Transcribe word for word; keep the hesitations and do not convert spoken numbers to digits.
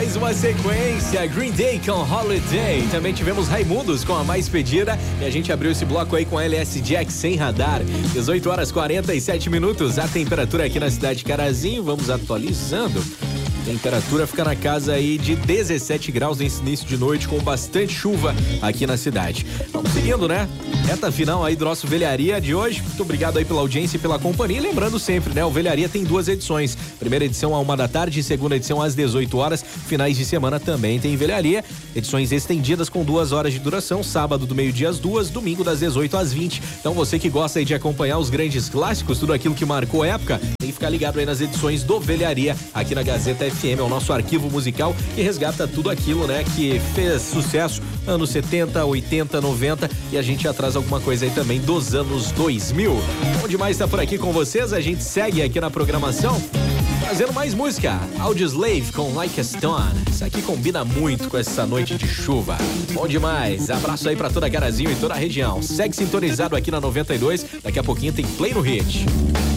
mais uma sequência, Green Day com Holiday. Também tivemos Raimundos com a mais pedida. E a gente abriu esse bloco aí com L S Jack Sem Radar. dezoito horas e quarenta e sete minutos. A temperatura aqui na cidade de Carazinho, vamos atualizando. Temperatura fica na casa aí de dezessete graus nesse início de noite, com bastante chuva aqui na cidade. Vamos seguindo, né? Reta final aí do nosso Velharia de hoje. Muito obrigado aí pela audiência e pela companhia. E lembrando sempre, né? O Velharia tem duas edições. Primeira edição à uma da tarde e segunda edição às dezoito horas. Finais de semana também tem Velharia. Edições estendidas com duas horas de duração. Sábado do meio-dia às duas, domingo das dezoito às vinte. Então você que gosta aí de acompanhar os grandes clássicos, tudo aquilo que marcou época, tem que ficar ligado aí nas edições do Velharia aqui na Gazeta F M. É o nosso arquivo musical que resgata tudo aquilo, né? Que fez sucesso anos setenta, oitenta, noventa e a gente atrasa alguma coisa aí também dos anos dois mil. Bom demais estar por aqui com vocês. A gente segue aqui na programação trazendo mais música. Audioslave com Like a Stone. Isso aqui combina muito com essa noite de chuva. Bom demais. Abraço aí pra toda Carazinho e toda a região. Segue sintonizado aqui na noventa e dois. Daqui a pouquinho tem Play no Hit.